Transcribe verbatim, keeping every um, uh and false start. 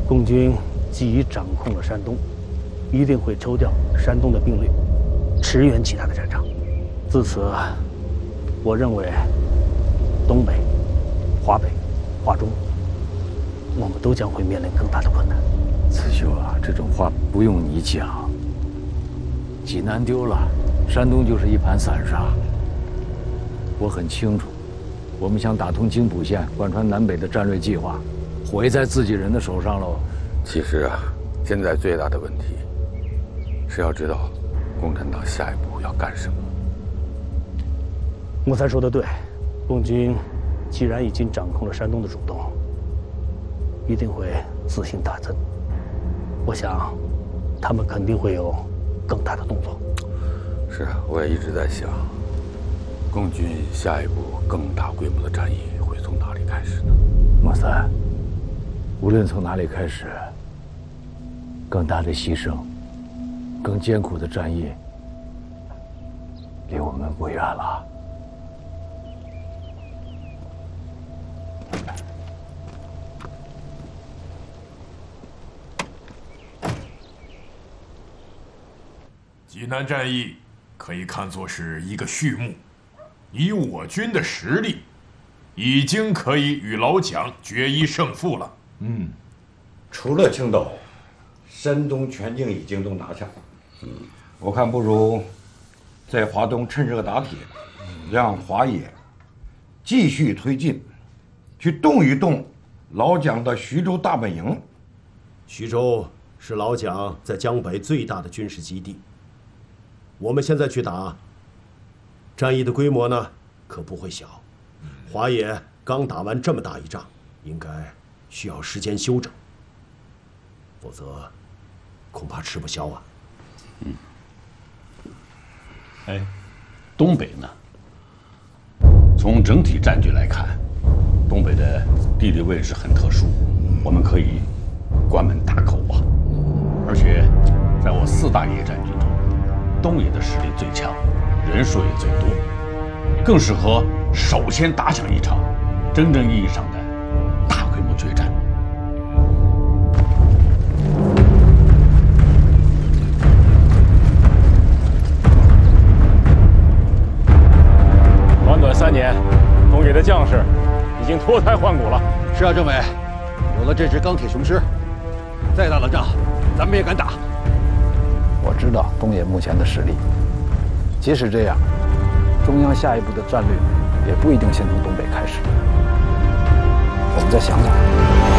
共军既已掌控了山东，一定会抽调山东的兵力，驰援其他的战场。自此，我认为东北、华北、华中，我们都将会面临更大的困难。 刺绣啊，这种话不用你讲。济南丢了，山东就是一盘散沙。我很清楚，我们想打通津浦线，贯穿南北的战略计划，毁在自己人的手上喽。 其实啊，现在最大的问题是要知道共产党下一步要干什么。 木三说的对，共军既然已经掌控了山东的主动，一定会自行大增。我想，他们肯定会有更大的动作。 是啊，我也一直在想，共军下一步更大规模的战役会从哪里开始呢？ 莫三，无论从哪里开始，更大的牺牲、更艰苦的战役，离我们不远了。 济南战役可以看作是一个序幕，以我军的实力，已经可以与老蒋决一胜负了。 嗯，除了青岛，山东全境已经都拿下。嗯，我看不如在华东趁热打铁，让华野继续推进，去动一动老蒋的徐州大本营。 徐州是老蒋在江北最大的军事基地。我们现在去打，战役的规模呢，可不会小。华野刚打完这么大一仗，应该需要时间休整，否则恐怕吃不消啊。 嗯。哎，东北呢？从整体战局来看，东北的地理位置很特殊，我们可以关门大口啊。而且，在我四大野战军中，东野的实力最强，人数也最多，更适合首先打响一场真正意义上的大规模决战。 短短三年，东野的将士已经脱胎换骨了。 是啊，政委，有了这支钢铁雄狮，再大的仗，咱们也敢打。 我知道东野目前的实力，即使这样，中央下一步的战略也不一定先从东北开始。我们再想想。